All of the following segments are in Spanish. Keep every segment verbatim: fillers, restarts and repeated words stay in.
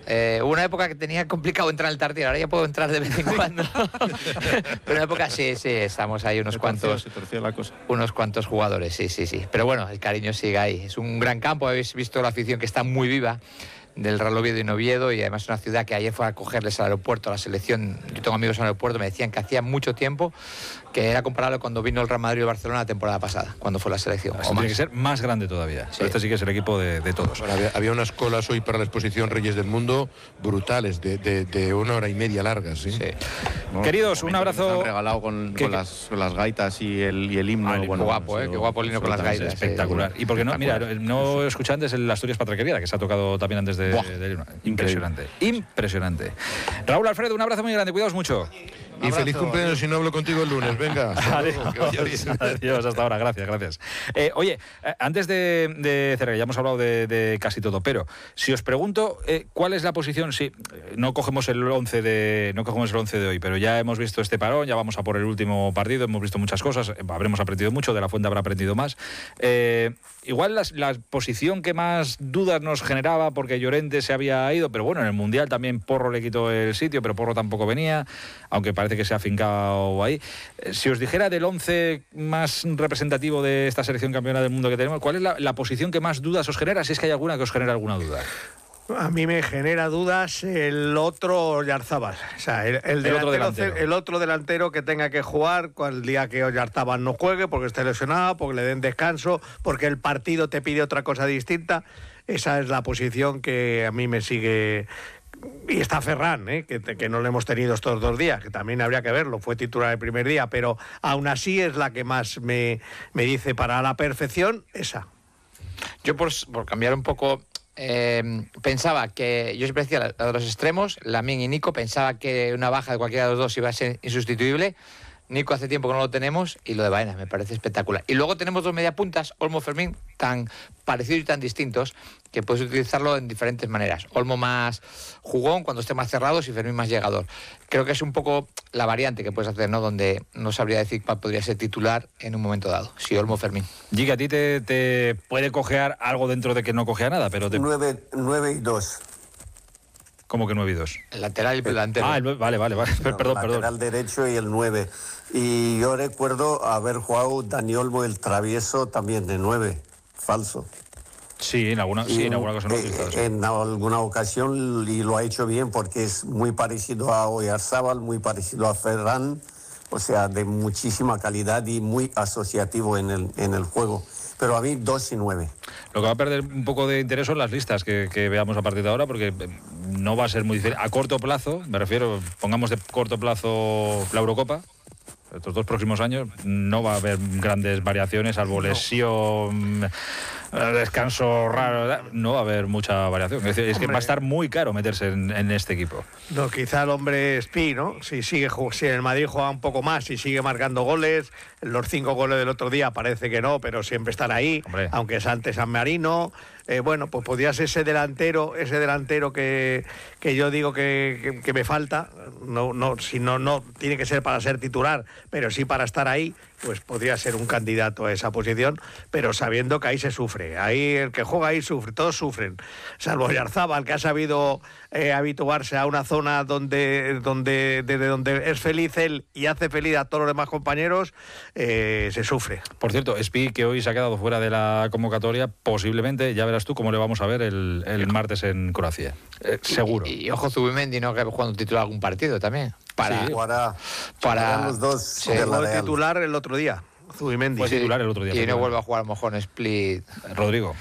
Eh, hubo una época que tenía complicado entrar en el Tartiere, ahora ya puedo entrar de vez en cuando. Pero en una época sí, sí, estamos ahí unos se cuantos. Torció, se torció la cosa. Unos cuantos jugadores, sí, sí, sí. Pero bueno, el cariño sigue ahí. Es un gran campo, habéis visto la afición que está muy viva del Real Oviedo y Oviedo, y además es una ciudad que ayer fue a cogerles al aeropuerto, a la selección. Yo tengo amigos en el aeropuerto, me decían que hacía mucho tiempo, que era comparable cuando vino el Real Madrid y el Barcelona la temporada pasada, cuando fue la selección. Así tiene que ser más grande todavía. Sí. Pero este sí que es el equipo de, de todos. Bueno, había, había unas colas hoy para la exposición Reyes del Mundo brutales, de, de, de una hora y media largas. ¿sí? Sí. No, Queridos, un abrazo. Nos han regalado con, ¿Qué, con, las, con las gaitas y el, y el himno. Ah, el bueno, guapo, eh, qué guapo el himno con las gaitas. Espectacular. Sí, y porque no, mira, no escuché antes el Asturias Patraquería, que se ha tocado también antes de, Buah, de, de impresionante. Impresionante. Raúl Alfredo, un abrazo muy grande, cuidaos mucho. Y feliz cumpleaños si no hablo contigo el lunes, venga. Adiós, adiós, hasta ahora, gracias, gracias. Eh, oye, eh, antes de, de cerrar, ya hemos hablado de, de casi todo, pero si os pregunto eh, cuál es la posición, sí, no cogemos el once de no cogemos el once de hoy, pero ya hemos visto este parón, ya vamos a por el último partido, hemos visto muchas cosas, habremos aprendido mucho, De la Fuente habrá aprendido más. Eh, igual la, la posición que más dudas nos generaba, porque Llorente se había ido, pero bueno, en el Mundial también Porro le quitó el sitio, pero Porro tampoco venía, aunque parece que se ha afincado ahí. Si os dijera del once más representativo de esta selección campeona del mundo que tenemos, ¿cuál es la, la posición que más dudas os genera? Si es que hay alguna que os genera alguna duda. A mí me genera dudas el otro Oyarzábal. O sea, el, el, el, otro delantero, el otro delantero que tenga que jugar el día que Oyarzábal no juegue, porque esté lesionado, porque le den descanso, porque el partido te pide otra cosa distinta. Esa es la posición que a mí me sigue. Y está Ferran, ¿eh? que, que no lo hemos tenido estos dos días, que también habría que verlo, fue titular el primer día, pero aún así es la que más me, me dice para la perfección, esa. Yo por, por cambiar un poco, eh, pensaba que, yo siempre decía a los extremos, Lamine y Nico, pensaba que una baja de cualquiera de los dos iba a ser insustituible. Nico hace tiempo que no lo tenemos, y lo de Baena me parece espectacular. Y luego tenemos dos mediapuntas, Olmo, Fermín, tan parecidos y tan distintos que puedes utilizarlo en diferentes maneras. Olmo más jugón cuando esté más cerrados y Fermín más llegador. Creo que es un poco la variante que puedes hacer, ¿no? Donde no sabría decir cuál podría ser titular en un momento dado, si Olmo o Fermín. Giga, a ti te, te puede cojear algo dentro de que no cojea nada, pero te... nueve y dos. ¿Cómo que nueve y dos? El lateral y el delantero. Ah, el, vale, vale, vale. No, perdón, lateral perdón. Lateral derecho y el nueve. Y yo recuerdo haber jugado Dani Olmo el travieso también de nueve, falso. Sí, en alguna, sí, en alguna ocasión. Eh, en alguna ocasión, y lo ha hecho bien porque es muy parecido a Oyarzábal, muy parecido a Ferran, o sea, de muchísima calidad y muy asociativo en el, en el juego. Pero a mí dos y nueve. Lo que va a perder un poco de interés son las listas que, que veamos a partir de ahora, porque no va a ser muy difícil. A corto plazo, me refiero, pongamos de corto plazo la Eurocopa, estos dos próximos años, no va a haber grandes variaciones, salvo no. lesión, descanso raro, no va a haber mucha variación. Es decir, es que va a estar muy caro meterse en, en este equipo. No, quizá el hombre Espi, ¿no? Si sigue, si el Madrid juega un poco más, si sigue marcando goles, los cinco goles del otro día parece que no, pero siempre están ahí, hombre. Aunque es ante San Marino. Eh, bueno, pues podría ser ese delantero, ese delantero que, que yo digo que, que, que me falta. No, no, si no, no tiene que ser para ser titular, pero sí para estar ahí, pues podría ser un candidato a esa posición, pero sabiendo que ahí se sufre. Ahí el que juega ahí sufre, todos sufren. Salvo Oyarzábal, que ha sabido eh, habituarse a una zona donde, donde, desde donde es feliz él y hace feliz a todos los demás compañeros, eh, se sufre. Por cierto, Espi, que hoy se ha quedado fuera de la convocatoria, posiblemente, ya verás tú cómo le vamos a ver el, el martes en Croacia. Eh, seguro. Y, y, y ojo Zubimendi, ¿no? Que jugando titular algún partido también. Para, sí, para, para los dos. Sí, jugó de titular el otro día, Zubimendi. Fue titular el otro día. Y no vuelve a jugar a lo mejor en Split. Rodrigo.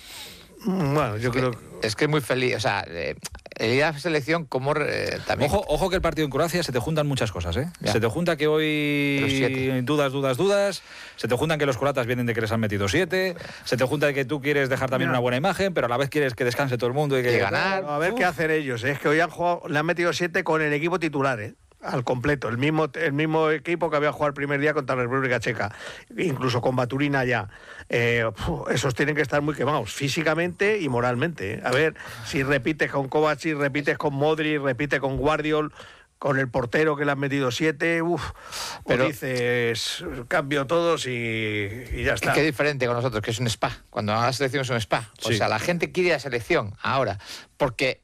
Bueno, yo es creo que, es que es muy feliz, o sea, eh, el ir a la selección como eh, también. Ojo, ojo que el partido en Croacia se te juntan muchas cosas, ¿eh? Ya. Se te junta que hoy dudas, dudas, dudas, se te juntan que los croatas vienen de que les han metido siete, se te junta de que tú quieres dejar también Mira. una buena imagen, pero a la vez quieres que descanse todo el mundo y que y ganar. A ver Uf. qué hacer ellos, ¿eh? Es que hoy han jugado, le han metido siete con el equipo titular, ¿eh? Al completo, el mismo, el mismo equipo que había jugado el primer día contra la República Checa, incluso con Baturina ya. Eh, puf, esos tienen que estar muy quemados, físicamente y moralmente. ¿eh? A ver, si repites con Kovacic, repites con Modric, repites con Guardiol, con el portero que le han metido siete, uff, pero dices, cambio todos y, y ya está. Qué diferente con nosotros, que es un spa. Cuando la selección es un spa. O sí. sea, la gente quiere ir a la selección ahora, porque